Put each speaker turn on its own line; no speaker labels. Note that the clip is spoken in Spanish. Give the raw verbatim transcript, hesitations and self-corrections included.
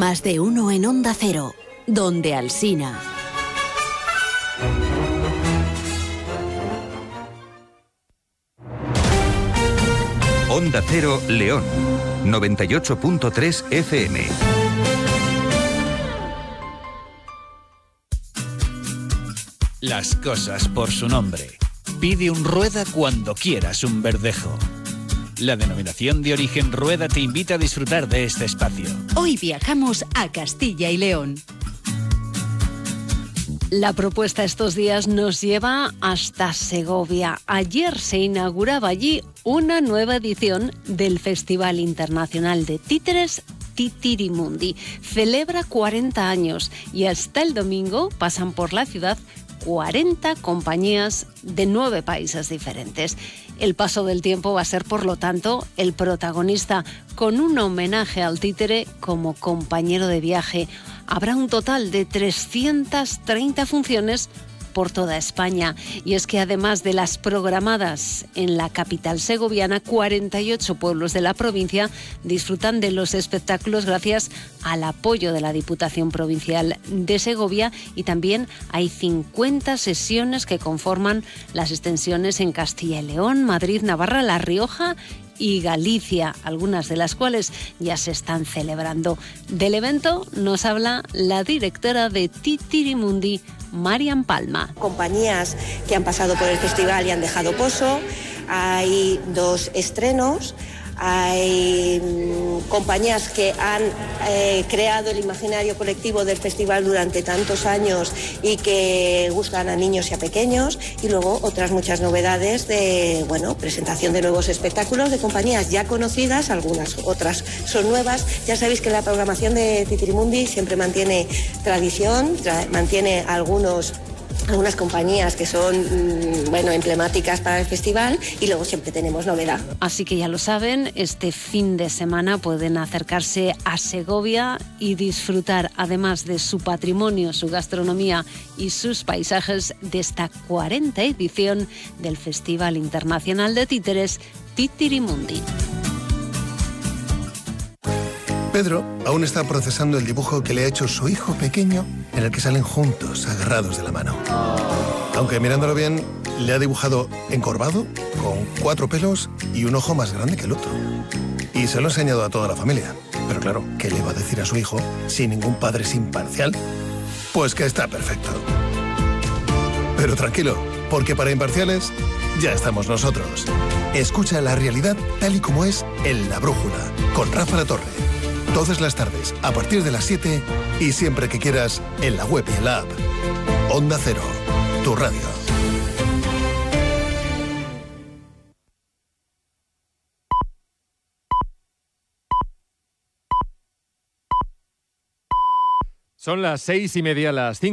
Más de uno en Onda Cero, donde Alsina.
Onda Cero León, noventa y ocho punto tres F M.
Las cosas por su nombre. Pide un Rueda cuando quieras un Verdejo. La denominación de origen Rueda te invita a disfrutar de este espacio.
Hoy viajamos a Castilla y León. La propuesta estos días nos lleva hasta Segovia. Ayer se inauguraba allí una nueva edición del Festival Internacional de Títeres Titirimundi. Celebra cuarenta años y hasta el domingo pasan por la ciudad cuarenta compañías de nueve países diferentes. El paso del tiempo va a ser, por lo tanto, el protagonista, con un homenaje al títere como compañero de viaje. Habrá un total de trescientas treinta funciones por toda España. Y es que además de las programadas en la capital segoviana, cuarenta y ocho pueblos de la provincia disfrutan de los espectáculos gracias al apoyo de la Diputación Provincial de Segovia, y también hay cincuenta sesiones que conforman las extensiones en Castilla y León, Madrid, Navarra, La Rioja y Galicia, algunas de las cuales ya se están celebrando. Del evento nos habla la directora de Titirimundi, Marian Palma.
Compañías que han pasado por el festival y han dejado pozo, hay dos estrenos, hay mmm, compañías que han eh, creado el imaginario colectivo del festival durante tantos años y que gustan a niños y a pequeños, y luego otras muchas novedades de, bueno, presentación de nuevos espectáculos de compañías ya conocidas, algunas otras son nuevas. Ya sabéis que la programación de Titirimundi siempre mantiene tradición, tra- mantiene algunos algunas compañías que son, bueno, emblemáticas para el festival, y luego siempre tenemos novedad.
Así que ya lo saben, este fin de semana pueden acercarse a Segovia y disfrutar, además de su patrimonio, su gastronomía y sus paisajes, de esta cuarenta edición del Festival Internacional de Títeres Titirimundi.
Pedro aún está procesando el dibujo que le ha hecho su hijo pequeño, en el que salen juntos, agarrados de la mano. Aunque mirándolo bien, le ha dibujado encorvado, con cuatro pelos y un ojo más grande que el otro. Y se lo ha enseñado a toda la familia. Pero claro, ¿qué le va a decir a su hijo si ningún padre es imparcial? Pues que está perfecto. Pero tranquilo, porque para imparciales ya estamos nosotros. Escucha la realidad tal y como es en La Brújula, con Rafa La Torre. Todas las tardes, a partir de las siete, y siempre que quieras, en la web y en la app. Onda Cero, tu radio.
Son las seis y media, las cinco.